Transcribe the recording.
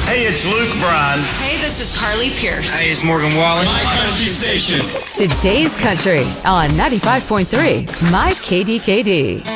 Hey, it's Luke Bryan. Hey, this is Carly Pierce. Hey, it's Morgan Wallen. My Country Station. Today's Country on 95.3 My KDKD.